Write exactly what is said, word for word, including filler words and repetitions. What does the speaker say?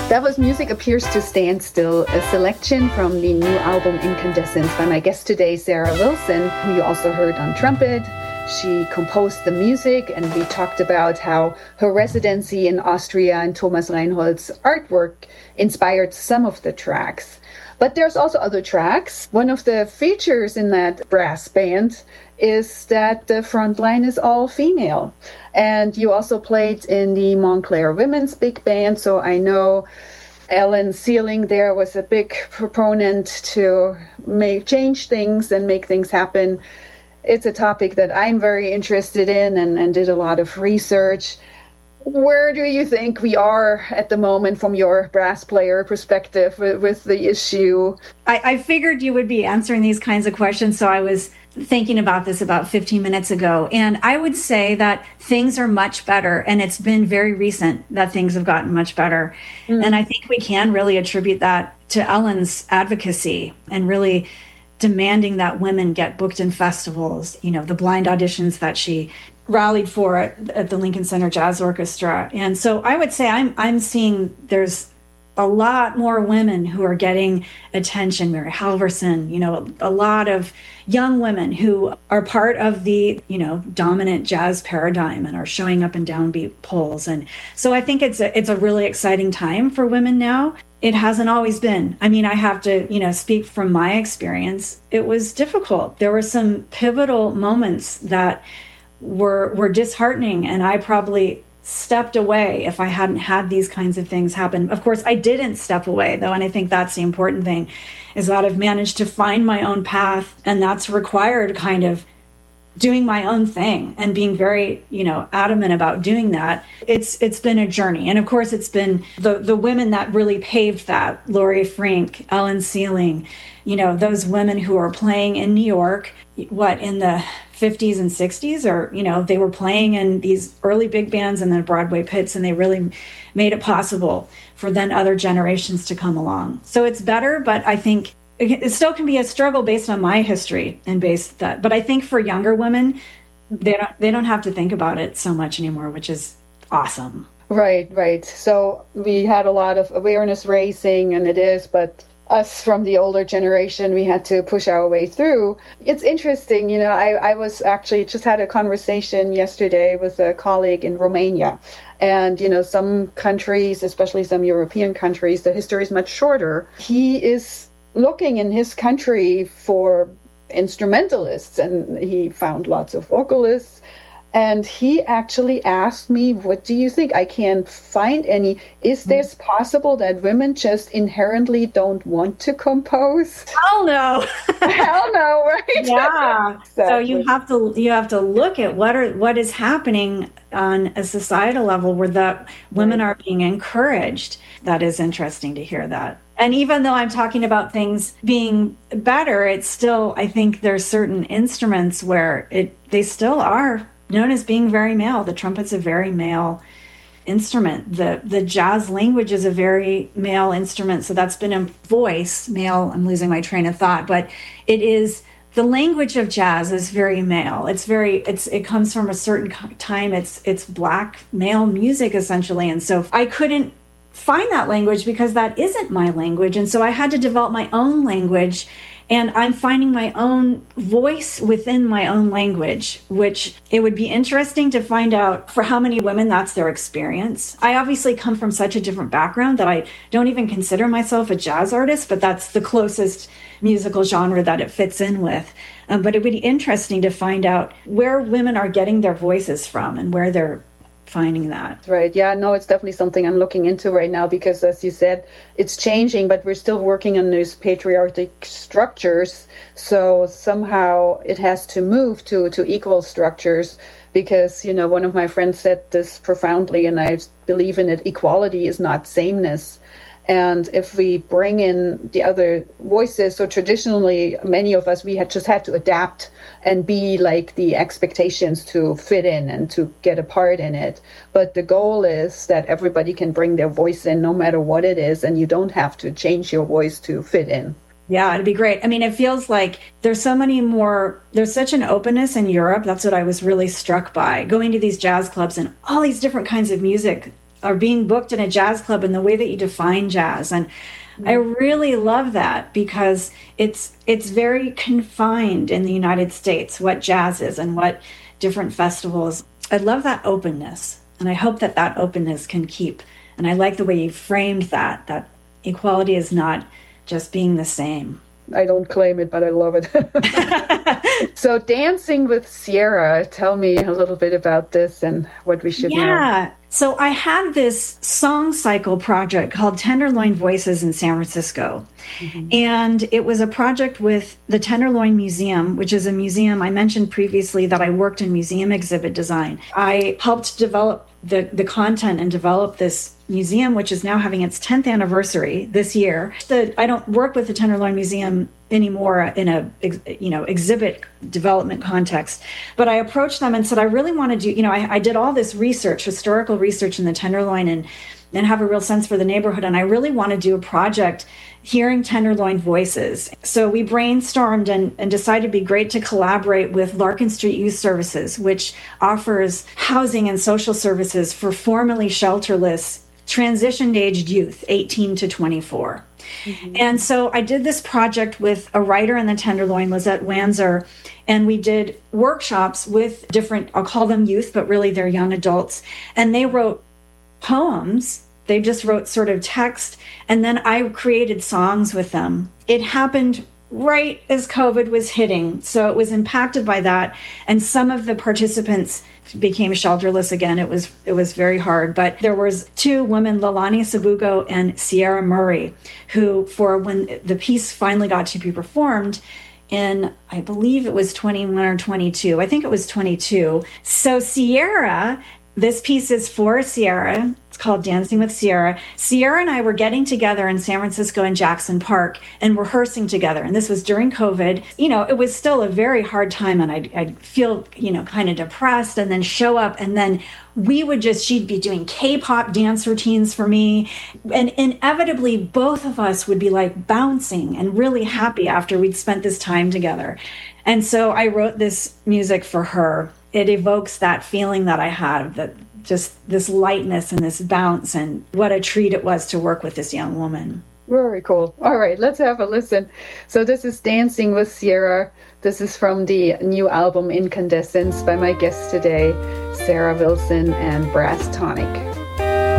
That was Music Appears to Stand Still, a selection from the new album Incandescence by my guest today, Sarah Wilson, who you also heard on trumpet. She composed the music, and we talked about how her residency in Austria and Thomas Reinhold's artwork inspired some of the tracks. But there's also other tracks. One of the features in that brass band is that the front line is all female. And you also played in the Montclair Women's Big Band, so I know Ellen Sealing there was a big proponent to make change things and make things happen. It's a topic that I'm very interested in and, and did a lot of research. Where do you think we are at the moment from your brass player perspective with, with the issue? I, I figured you would be answering these kinds of questions, so I was thinking about this about fifteen minutes ago. And I would say that things are much better, and it's been very recent that things have gotten much better. Mm. And I think we can really attribute that to Ellen's advocacy and really demanding that women get booked in festivals, you know, the blind auditions that she rallied for at, at the Lincoln Center Jazz Orchestra. And so I would say I'm I'm seeing there's a lot more women who are getting attention. Mary Halverson, you know, a, a lot of young women who are part of the, you know, dominant jazz paradigm and are showing up in downbeat polls. And so I think it's a, it's a really exciting time for women now. It hasn't always been. I mean, I have to, you know, speak from my experience. It was difficult. There were some pivotal moments that were were disheartening, and I probably stepped away if I hadn't had these kinds of things happen. Of course, I didn't step away, though, and I think that's the important thing, is that I've managed to find my own path, and that's required kind of doing my own thing and being very, you know, adamant about doing that. It's it's been a journey. And of course, it's been the, the women that really paved that. Laurie Frink, Ellen Sealing, you know, those women who are playing in New York, what, in the fifties and sixties, or, you know, they were playing in these early big bands and then Broadway pits, and they really made it possible for then other generations to come along. So it's better, but I think it still can be a struggle based on my history and based that. But I think for younger women, they don't they don't have to think about it so much anymore, which is awesome. Right, right. So we had a lot of awareness raising, and it is, but us from the older generation, we had to push our way through. It's interesting, you know, I, I was actually just had a conversation yesterday with a colleague in Romania. And, you know, some countries, especially some European countries, the history is much shorter. He is looking in his country for instrumentalists, and he found lots of vocalists. And he actually asked me, what do you think? I can't find any. Is this possible that women just inherently don't want to compose? Hell no. Hell no, right? Yeah. Exactly. So you have to you have to look at what are what is happening on a societal level where the women are being encouraged. That is interesting to hear that. And even though I'm talking about things being better, it's still, I think there's certain instruments where it they still are known as being very male. The trumpet's a very male instrument. The the jazz language is a very male instrument. So that's been a voice, male, I'm losing my train of thought, but it is, the language of jazz is very male. It's very, it's it comes from a certain time. It's it's black male music essentially. And so I couldn't find that language because that isn't my language. And so I had to develop my own language. And I'm finding my own voice within my own language, which it would be interesting to find out for how many women that's their experience. I obviously come from such a different background that I don't even consider myself a jazz artist, but that's the closest musical genre that it fits in with. Um, but it would be interesting to find out where women are getting their voices from and where they're finding that. Right. Yeah, no, it's definitely something I'm looking into right now because, as you said, it's changing, but we're still working on these patriarchic structures. So somehow it has to move to, to equal structures because, you know, one of my friends said this profoundly, and I believe in it, equality is not sameness. And if we bring in the other voices, so traditionally, many of us, we had just had to adapt and be like the expectations to fit in and to get a part in it. But the goal is that everybody can bring their voice in no matter what it is, and you don't have to change your voice to fit in. Yeah, it'd be great. I mean, it feels like there's so many more, there's such an openness in Europe. That's what I was really struck by, going to these jazz clubs and all these different kinds of music are being booked in a jazz club and the way that you define jazz. And I really love that because it's it's very confined in the United States, what jazz is and what different festivals. I love that openness, and I hope that that openness can keep. And I like the way you framed that, that equality is not just being the same. I don't claim it, but I love it. So Dancing with Sierra, tell me a little bit about this and what we should yeah. know. Yeah. So I had this song cycle project called Tenderloin Voices in San Francisco. Mm-hmm. And it was a project with the Tenderloin Museum, which is a museum I mentioned previously that I worked in museum exhibit design. I helped develop the, the content and develop this museum, which is now having its tenth anniversary this year. The, I don't work with the Tenderloin Museum anymore in a you know exhibit development context, but I approached them and said, I really want to do, you know, I, I did all this research, historical research in the Tenderloin and, and have a real sense for the neighborhood. And I really want to do a project hearing Tenderloin voices. So we brainstormed and, and decided it'd be great to collaborate with Larkin Street Youth Services, which offers housing and social services for formerly shelterless transition-aged youth, eighteen to twenty-four. Mm-hmm. And so I did this project with a writer in the Tenderloin, Lizette Wanzer, and we did workshops with different, I'll call them youth, but really they're young adults. And they wrote poems. They just wrote sort of text. And then I created songs with them. It happened right as COVID was hitting. So it was impacted by that. And some of the participants became shelterless again. It was it was very hard. But there was two women, Lalani Sabugo and Sierra Murray, who for when the piece finally got to be performed in, I believe it was twenty-one or twenty-two. I think it was twenty-two. So Sierra, this piece is for Sierra. It's called Dancing with Sierra. Sierra and I were getting together in San Francisco in Jackson Park and rehearsing together. And this was during COVID. You know, it was still a very hard time. And I'd, I'd feel, you know, kind of depressed and then show up. And then we would just, she'd be doing K-pop dance routines for me. And inevitably, both of us would be like bouncing and really happy after we'd spent this time together. And so I wrote this music for her. It evokes that feeling that I had, that just this lightness and this bounce, and what a treat it was to work with this young woman. Very cool. All right, let's have a listen. So this is Dancing with Sierra. This is from the new album Incandescence by my guests today, Sarah Wilson and Brass Tonic.